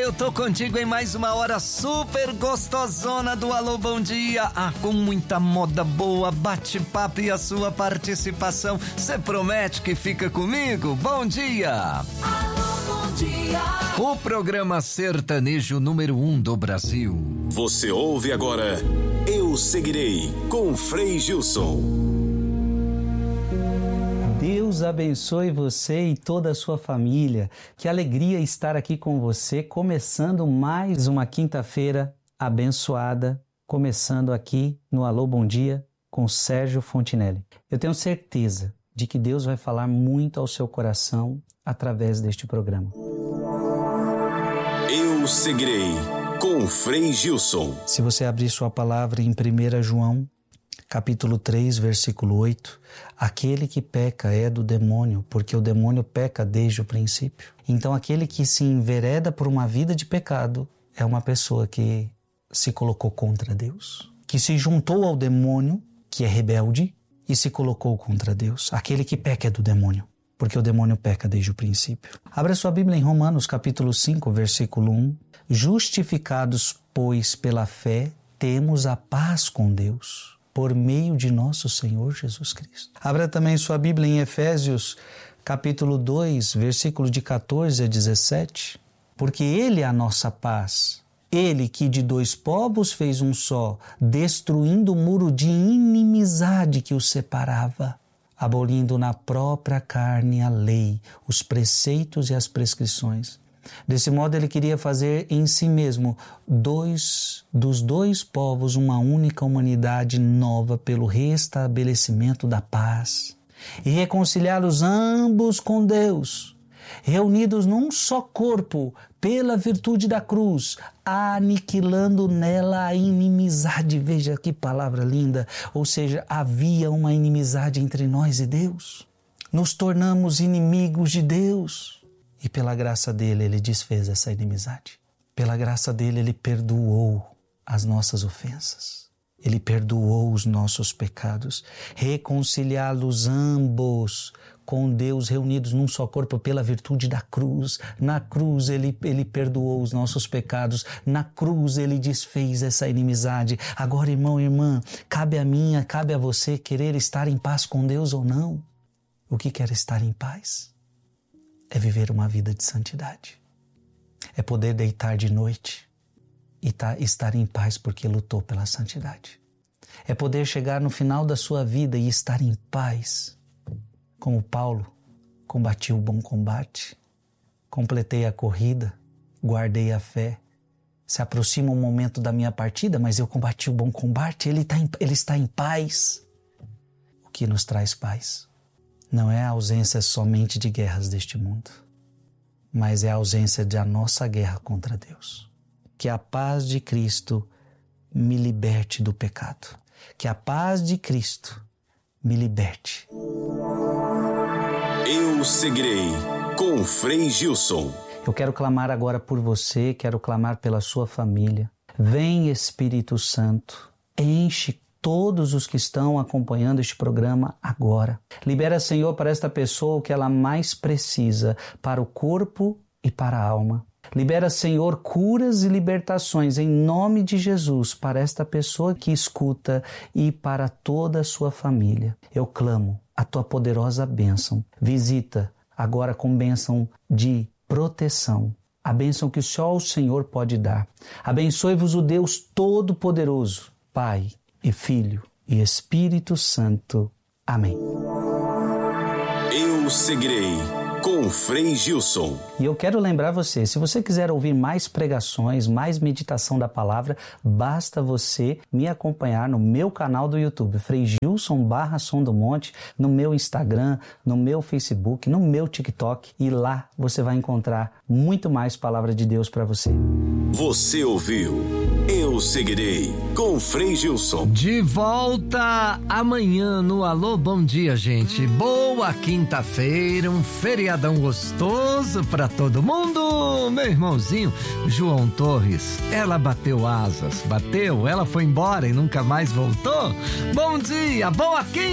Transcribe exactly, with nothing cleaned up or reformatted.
eu tô contigo em mais uma hora super gostosona do Alô Bom Dia. Ah, com muita moda boa, bate-papo e a sua participação. Cê promete que fica comigo? Bom dia! Alô Bom Dia! O programa sertanejo número um do Brasil. Você ouve agora Eu Seguirei, com Frei Gilson. Deus abençoe você e toda a sua família. Que alegria estar aqui com você, começando mais uma quinta-feira abençoada, começando aqui no Alô Bom Dia com Sérgio Fontinelli. Eu tenho certeza de que Deus vai falar muito ao seu coração através deste programa. Eu Seguirei, com Frei Gilson. Se você abrir sua palavra em primeiro João, capítulo três, versículo oito, aquele que peca é do demônio, porque o demônio peca desde o princípio. Então aquele que se envereda por uma vida de pecado é uma pessoa que se colocou contra Deus, que se juntou ao demônio, que é rebelde, e se colocou contra Deus. Aquele que peca é do demônio, porque o demônio peca desde o princípio. Abra sua Bíblia em Romanos, capítulo cinco, versículo um. Justificados, pois, pela fé, temos a paz com Deus, por meio de nosso Senhor Jesus Cristo. Abra também sua Bíblia em Efésios, capítulo dois, versículo de catorze a dezessete. Porque Ele é a nossa paz, Ele que de dois povos fez um só, destruindo o muro de inimizade que os separava, abolindo na própria carne a lei, os preceitos e as prescrições. Desse modo ele queria fazer em si mesmo dois, dos dois povos uma única humanidade nova pelo restabelecimento da paz e reconciliá-los ambos com Deus, reunidos num só corpo pela virtude da cruz, aniquilando nela a inimizade. Veja que palavra linda! Ou seja, havia uma inimizade entre nós e Deus. Nos tornamos inimigos de Deus. E pela graça dele, ele desfez essa inimizade. Pela graça dele, ele perdoou as nossas ofensas. Ele perdoou os nossos pecados. Reconciliá-los ambos com Deus, reunidos num só corpo pela virtude da cruz. Na cruz, ele, ele perdoou os nossos pecados. Na cruz, ele desfez essa inimizade. Agora, irmão e irmã, cabe a mim, cabe a você querer estar em paz com Deus ou não? O que quer estar em paz? É viver uma vida de santidade. É poder deitar de noite e tá, estar em paz porque lutou pela santidade. É poder chegar no final da sua vida e estar em paz. Como Paulo, combati o bom combate, completei a corrida, guardei a fé. Se aproxima o momento da minha partida, mas eu combati o bom combate, ele, tá em, ele está em paz. O que nos traz paz? Não é a ausência somente de guerras deste mundo, mas é a ausência da nossa guerra contra Deus. Que a paz de Cristo me liberte do pecado. Que a paz de Cristo me liberte. Eu Seguirei, com Frei Gilson. Eu quero clamar agora por você, quero clamar pela sua família. Vem, Espírito Santo, enche todos os que estão acompanhando este programa agora. Libera, Senhor, para esta pessoa o que ela mais precisa, para o corpo e para a alma. Libera, Senhor, curas e libertações em nome de Jesus para esta pessoa que escuta e para toda a sua família. Eu clamo a tua poderosa bênção. Visita agora com bênção de proteção. A bênção que só o Senhor pode dar. Abençoe-vos o Deus Todo-Poderoso, Pai e Filho e Espírito Santo. Amém. Eu Seguirei, com Frei Gilson. E eu quero lembrar você, se você quiser ouvir mais pregações, mais meditação da palavra, basta você me acompanhar no meu canal do YouTube, Frei Gilson barra Som do Monte, no meu Instagram, no meu Facebook, no meu TikTok, e lá você vai encontrar muito mais palavra de Deus para você. Você ouviu Eu Seguirei, com Frei Gilson. De volta amanhã no Alô Bom Dia, gente. Boa quinta-feira, um feriadão gostoso pra todo mundo. Meu irmãozinho João Torres, ela bateu asas, bateu, ela foi embora e nunca mais voltou. Bom dia, boa quinta.